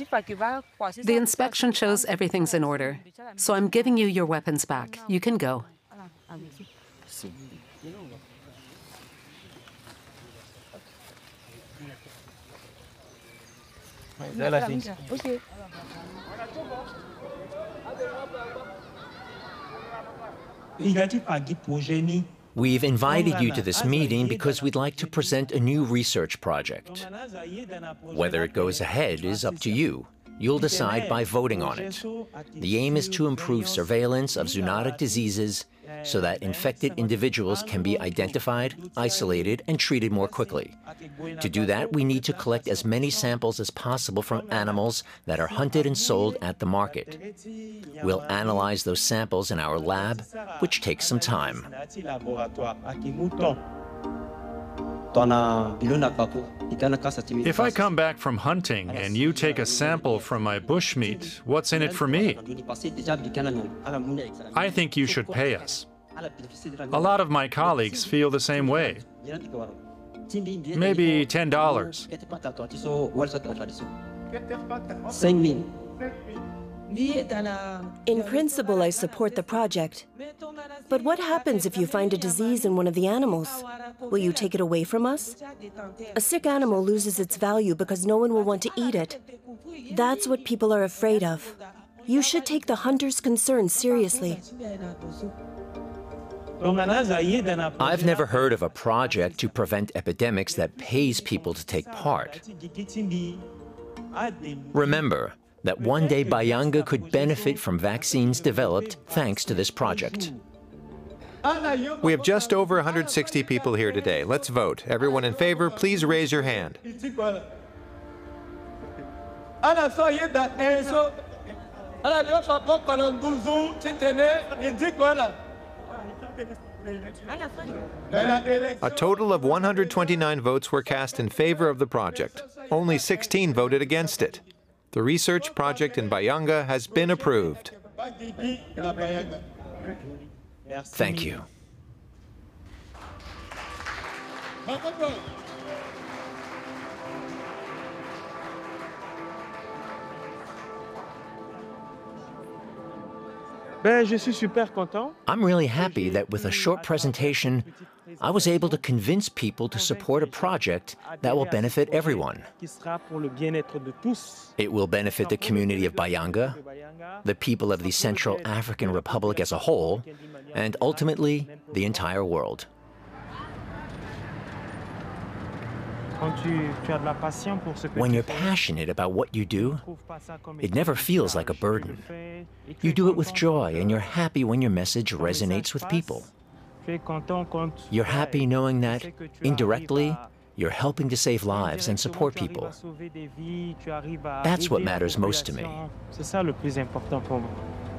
The inspection shows everything's in order, so I'm giving you your weapons back. You can go. We've invited you to this meeting because we'd like to present a new research project. Whether it goes ahead is up to you. You'll decide by voting on it. The aim is to improve surveillance of zoonotic diseases so that infected individuals can be identified, isolated, and treated more quickly. To do that, we need to collect as many samples as possible from animals that are hunted and sold at the market. We'll analyze those samples in our lab, which takes some time. If I come back from hunting and you take a sample from my bushmeat, what's in it for me? I think you should pay us. A lot of my colleagues feel the same way. Maybe $10. In principle, I support the project. But what happens if you find a disease in one of the animals? Will you take it away from us? A sick animal loses its value because no one will want to eat it. That's what people are afraid of. You should take the hunter's concerns seriously. I've never heard of a project to prevent epidemics that pays people to take part. Remember that one day Bayanga could benefit from vaccines developed thanks to this project. We have just over 160 people here today. Let's vote. Everyone in favor, please raise your hand. A total of 129 votes were cast in favor of the project. Only 16 voted against it. The research project in Bayanga has been approved. Thank you. I'm really happy that with a short presentation, I was able to convince people to support a project that will benefit everyone. It will benefit the community of Bayanga, the people of the Central African Republic as a whole, and ultimately, the entire world. When you're passionate about what you do, it never feels like a burden. You do it with joy, and you're happy when your message resonates with people. You're happy knowing that, indirectly, you're helping to save lives and support people. That's what matters most to me.